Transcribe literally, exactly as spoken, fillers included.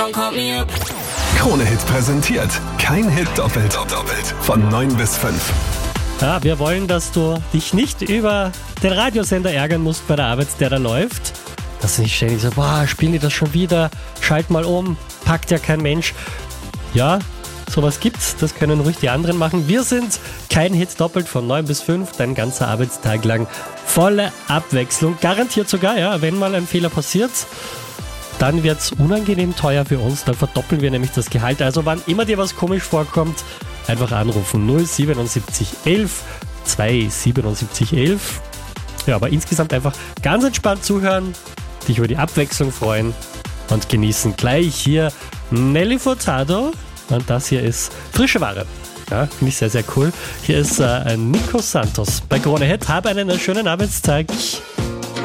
Krone Hit präsentiert. Kein Hit doppelt. doppelt. Von neun bis fünf. Ja, wir wollen, dass du dich nicht über den Radiosender ärgern musst bei der Arbeit, der da läuft. Dass du nicht ständig so, boah, spielen die das schon wieder? Schalt mal um, packt ja kein Mensch. Ja, sowas gibt's, das können ruhig die anderen machen. Wir sind kein Hit doppelt von neun bis fünf, dein ganzer Arbeitstag lang. Volle Abwechslung, garantiert sogar, ja, wenn mal ein Fehler passiert, dann wird's unangenehm teuer für uns, dann verdoppeln wir nämlich das Gehalt. Also wann immer dir was komisch vorkommt, einfach anrufen null siebenundsiebzig elf zweihundertsiebenundsiebzig elf. Ja, aber insgesamt einfach ganz entspannt zuhören, dich über die Abwechslung freuen und genießen. Gleich hier Nelly Furtado und das hier ist frische Ware. Ja, finde ich sehr, sehr cool. Hier ist äh, Nico Santos bei Krone Hit. Hab einen schönen Arbeitstag.